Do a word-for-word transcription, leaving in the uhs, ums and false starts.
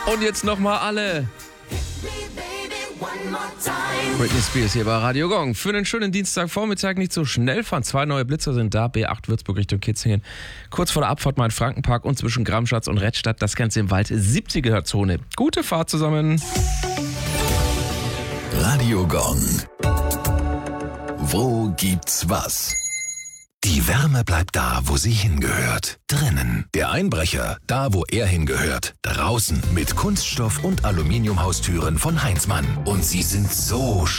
Und jetzt nochmal alle. Britney Spears hier bei Radio Gong. Für einen schönen Dienstagvormittag nicht so schnell fahren. Zwei neue Blitzer sind da. B acht Würzburg Richtung Kitzingen. Kurz vor der Abfahrt mal in Frankenpark und zwischen Gramschatz und Rettstadt. Das Ganze im Wald siebziger-Zone. Gute Fahrt zusammen. Radio Gong. Wo gibt's was? Die Wärme bleibt da, wo sie hingehört. Drinnen. Der Einbrecher, da wo er hingehört. Draußen. Mit Kunststoff- und Aluminiumhaustüren von Heinzmann. Und sie sind so